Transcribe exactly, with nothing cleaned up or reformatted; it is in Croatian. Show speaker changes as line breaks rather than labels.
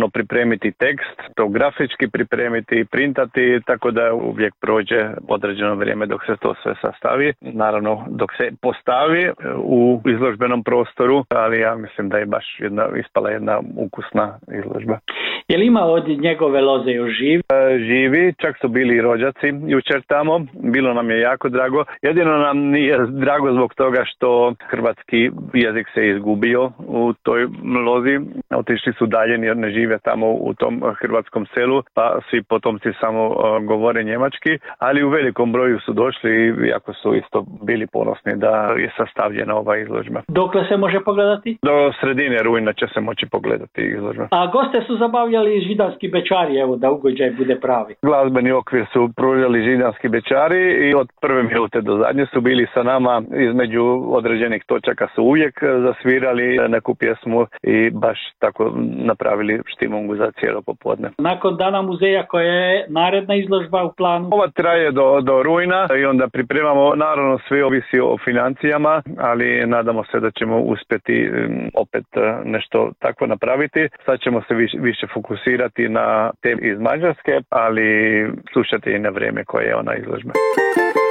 naravno pripremiti tekst, to grafički pripremiti, printati, tako da uvijek prođe određeno vrijeme dok se to sve sastavi. Naravno dok se postavi u izložbenom prostoru, ali ja mislim da je baš jedna, ispala jedna ukusna izložba.
Je li ima od njegove loze još živi?
E, živi, čak su bili i rođaci jučer tamo, bilo nam je jako drago. Jedino nam nije drago zbog toga što hrvatski jezik se izgubio u toj lozi. Otišli su dalje jer ne žive tamo u tom hrvatskom selu, pa svi potomci samo uh, govore njemački, ali u velikom broju su došli i jako su isto bili ponosni da je sastavljena ova izložba.
Dokle se može pogledati?
Do sredine rujna će se moći pogledati izložba.
A goste su zabavljali židanski bečari, evo da ugođaj bude pravi.
Glazbeni okvir su pružali židanski bečari i od prve minute do zadnje su bili sa nama, između određenih točaka su uvijek zasvirali neku pjesmu i baš tako napravili štimungu za cijelo popodne.
Nakon Dana muzeja koja je naredna izložba u planu?
Ova traje do, do rujna i onda pripremamo, naravno sve ovisi o financijama, ali nadamo se da ćemo uspjeti opet nešto tako napraviti. Sad ćemo se više, više fokusirati na te iz Mađarske, ali slušati i na vrijeme koje je ona izložba.